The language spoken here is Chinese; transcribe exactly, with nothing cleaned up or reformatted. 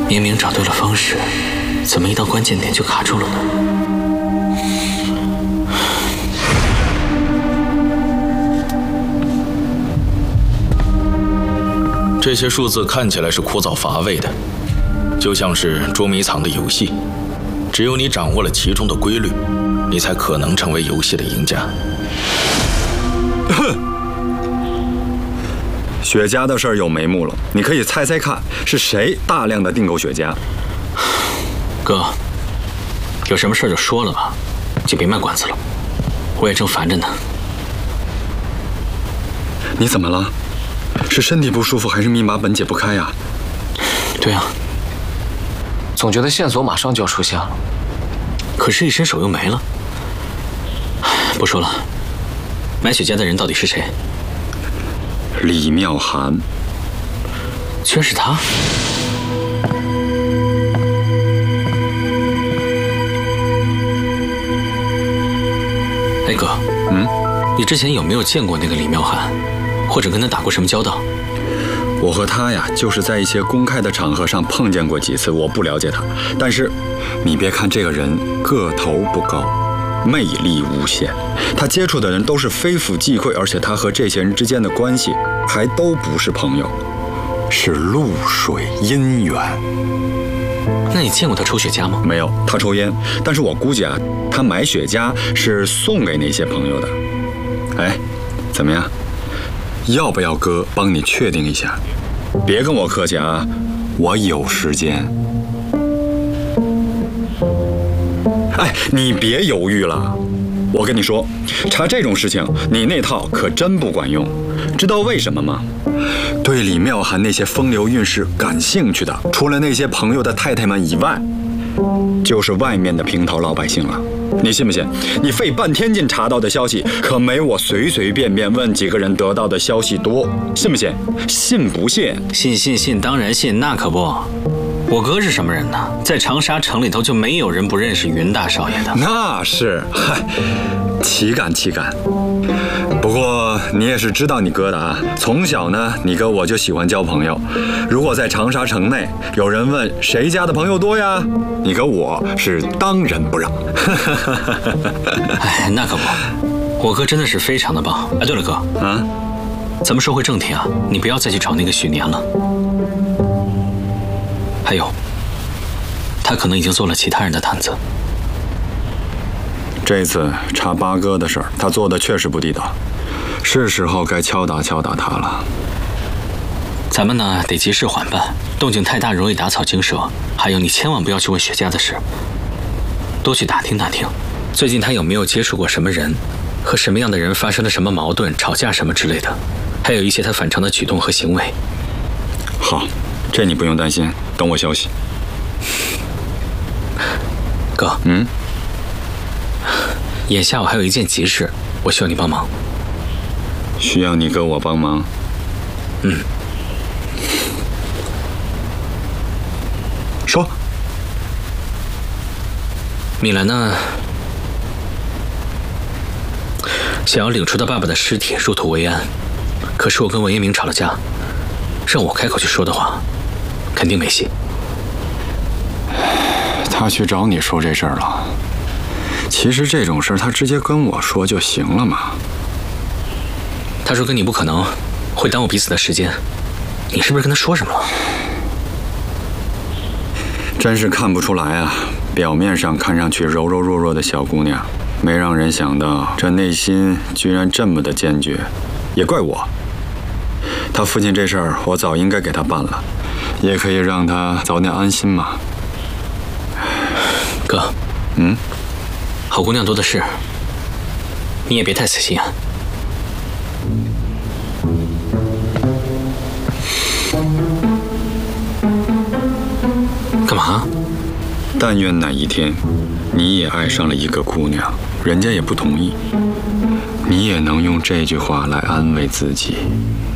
明明找对了方式，怎么一到关键点就卡住了呢？ 这些数字看起来是枯燥乏味的，就像是捉迷藏的游戏。只有你掌握了其中的规律，你才可能成为游戏的赢家。 哼！雪茄的事儿有眉目了，你可以猜猜看是谁大量的订购雪茄。 哥，有什么事儿就说了吧，就别卖关子了，我也正烦着呢。 你怎么了？是身体不舒服，还是密码本解不开呀？ 对啊， 总觉得线索马上就要出现了， 可是，一伸手又没了。不说了，买雪茄的人到底是谁？ 李妙涵。 居然是他！哎哥， 嗯， 你之前有没有见过那个李妙涵，或者跟他打过什么交道？ 我和他呀，就是在一些公开的场合上碰见过几次，我不了解他。但是，你别看这个人个头不高，魅力无限，他接触的人都是非富即贵，而且他和这些人之间的关系还都不是朋友，是露水姻缘。 那你见过他抽雪茄吗？ 没有，他抽烟。但是我估计啊，他买雪茄是送给那些朋友的。哎，怎么样？要不要哥帮你确定一下？别跟我客气啊，我有时间。哎，你别犹豫了，我跟你说，查这种事情，你那套可真不管用。知道为什么吗？对李妙涵那些风流韵事感兴趣的，除了那些朋友的太太们以外，就是外面的平头老百姓了。你信不信？你费半天劲查到的消息，可没我随随便便问几个人得到的消息多。信不信？信不信？ 信信信，当然信，那可不。我哥是什么人呢？在长沙城里头就没有人不认识云大少爷的。 那是，嗨，岂敢岂敢。不过你也是知道你哥的啊，从小呢，你哥我就喜欢交朋友。如果在长沙城内有人问谁家的朋友多呀，你哥我是当仁不让。 哎，那可不，我哥真的是非常的棒。哎，对了哥， 啊， 咱们说回正题啊，你不要再去找那个许年了。还有，他可能已经做了其他人的摊子。 这次查八哥的事儿，他做的确实不地道，是时候该敲打敲打他了。 咱们呢得及时缓办，动静太大容易打草惊蛇。还有，你千万不要去问雪茄的事，多去打听打听，最近他有没有接触过什么人，和什么样的人发生了什么矛盾、吵架什么之类的，还有一些他反常的举动和行为。 好，这你不用担心，等我消息。 哥， 嗯， 眼下我还有一件急事，我需要你帮忙。 需要你哥我帮忙？ 嗯。 说。 米兰呢，想要领出他爸爸的尸体入土为安，可是我跟文一鸣吵了架，让我开口去说的话，肯定没戏。 他去找你说这事儿了。其实这种事儿他直接跟我说就行了嘛。 他说跟你不可能，会耽误彼此的时间。你是不是跟他说什么了？ 真是看不出来啊，表面上看上去柔柔弱弱的小姑娘，没让人想到这内心居然这么的坚决。也怪我，他父亲这事儿我早应该给他办了，也可以让他早点安心嘛。 哥， 嗯， 好姑娘多的是，你也别太死心啊。干嘛？ 但愿哪一天你也爱上了一个姑娘，人家也不同意，你也能用这句话来安慰自己。